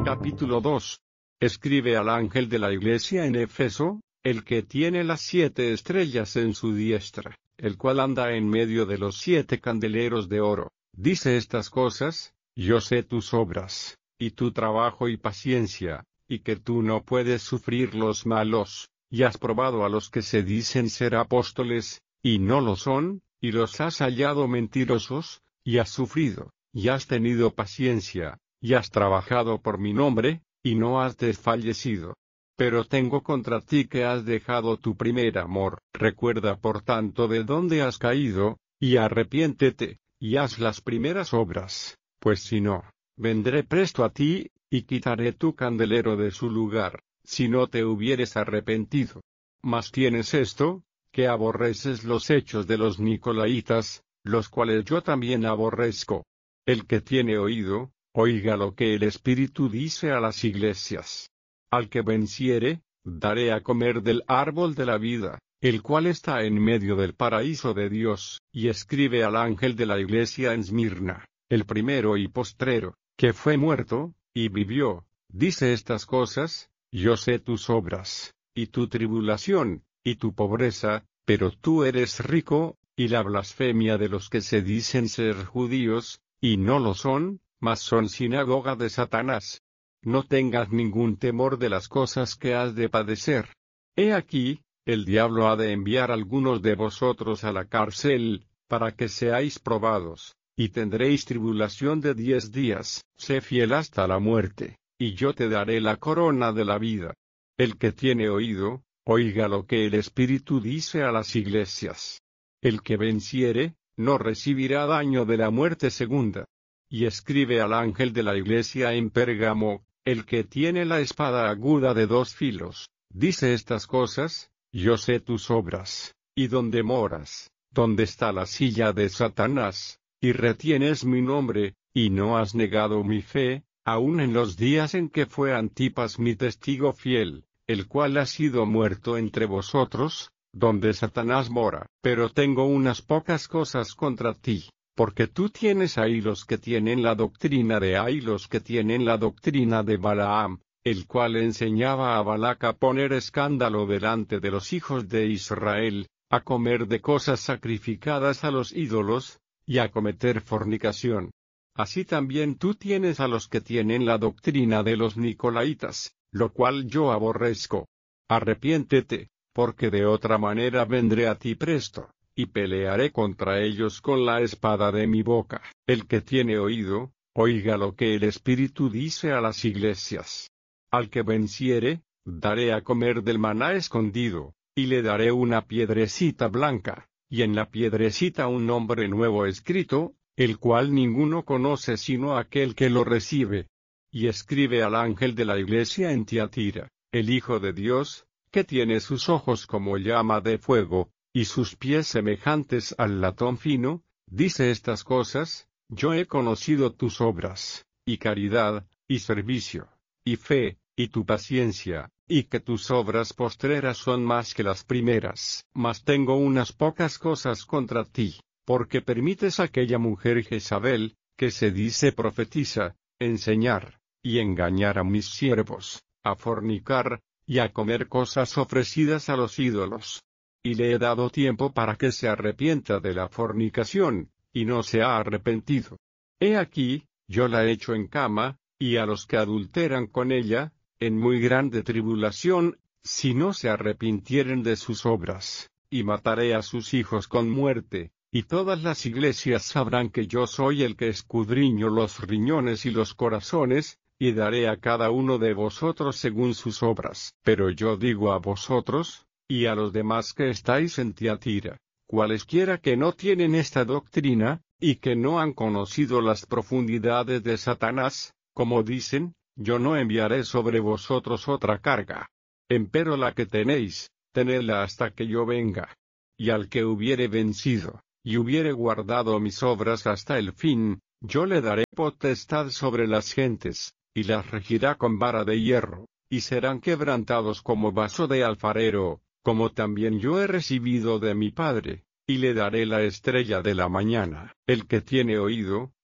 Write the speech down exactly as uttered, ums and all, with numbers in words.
Capítulo dos. Escribe al ángel de la iglesia en Éfeso, el que tiene las siete estrellas en su diestra, el cual anda en medio de los siete candeleros de oro. Dice estas cosas: yo sé tus obras, y tu trabajo y paciencia, y que tú no puedes sufrir los malos, y has probado a los que se dicen ser apóstoles, y no lo son, y los has hallado mentirosos, y has sufrido, y has tenido paciencia, y has trabajado por mi nombre, y no has desfallecido. Pero tengo contra ti que has dejado tu primer amor. Recuerda por tanto de dónde has caído, y arrepiéntete, y haz las primeras obras, pues si no, vendré presto a ti, y quitaré tu candelero de su lugar, si no te hubieres arrepentido. Mas tienes esto, que aborreces los hechos de los Nicolaitas, los cuales yo también aborrezco. El que tiene oído, oiga lo que el Espíritu dice a las iglesias. Al que venciere, daré a comer del árbol de la vida, el cual está en medio del paraíso de Dios. Y escribe al ángel de la iglesia en Esmirna, el primero y postrero, que fue muerto, y vivió. Dice estas cosas: yo sé tus obras, y tu tribulación, y tu pobreza, pero tú eres rico, y la blasfemia de los que se dicen ser judíos, y no lo son, mas son sinagoga de Satanás. No tengas ningún temor de las cosas que has de padecer. He aquí, el diablo ha de enviar algunos de vosotros a la cárcel, para que seáis probados, y tendréis tribulación de diez días. Sé fiel hasta la muerte, y yo te daré la corona de la vida. El que tiene oído, oiga lo que el Espíritu dice a las iglesias. El que venciere, no recibirá daño de la muerte segunda. Y escribe al ángel de la iglesia en Pérgamo, el que tiene la espada aguda de dos filos. Dice estas cosas: yo sé tus obras, y dónde moras, donde está la silla de Satanás, y retienes mi nombre, y no has negado mi fe, aun en los días en que fue Antipas mi testigo fiel, el cual ha sido muerto entre vosotros, donde Satanás mora. Pero tengo unas pocas cosas contra ti, porque tú tienes ahí los que tienen la doctrina de ahí los que tienen la doctrina de Balaam, el cual enseñaba a Balac a poner escándalo delante de los hijos de Israel, a comer de cosas sacrificadas a los ídolos, y a cometer fornicación. Así también tú tienes a los que tienen la doctrina de los Nicolaitas, lo cual yo aborrezco. Arrepiéntete, porque de otra manera vendré a ti presto, y pelearé contra ellos con la espada de mi boca. El que tiene oído, oiga lo que el Espíritu dice a las iglesias. Al que venciere, daré a comer del maná escondido, y le daré una piedrecita blanca, y en la piedrecita un nombre nuevo escrito, el cual ninguno conoce sino aquel que lo recibe. Y escribe al ángel de la iglesia en Tiatira, el Hijo de Dios, que tiene sus ojos como llama de fuego, y sus pies semejantes al latón fino. Dice estas cosas: yo he conocido tus obras, y caridad, y servicio, y fe, y tu paciencia, y que tus obras postreras son más que las primeras. Mas tengo unas pocas cosas contra ti, porque permites a aquella mujer Jezabel, que se dice profetiza, enseñar, y engañar a mis siervos, a fornicar, y a comer cosas ofrecidas a los ídolos. Y le he dado tiempo para que se arrepienta de la fornicación, y no se ha arrepentido. He aquí, yo la echo en cama, y a los que adulteran con ella, en muy grande tribulación, si no se arrepintieren de sus obras, y mataré a sus hijos con muerte, y todas las iglesias sabrán que yo soy el que escudriño los riñones y los corazones, y daré a cada uno de vosotros según sus obras. Pero yo digo a vosotros, y a los demás que estáis en Tiatira, cualesquiera que no tienen esta doctrina, y que no han conocido las profundidades de Satanás, como dicen, yo no enviaré sobre vosotros otra carga. Empero la que tenéis, tenedla hasta que yo venga. Y al que hubiere vencido, y hubiere guardado mis obras hasta el fin, yo le daré potestad sobre las gentes, y las regirá con vara de hierro, y serán quebrantados como vaso de alfarero, como también yo he recibido de mi Padre, y le daré la estrella de la mañana. El que tiene oído,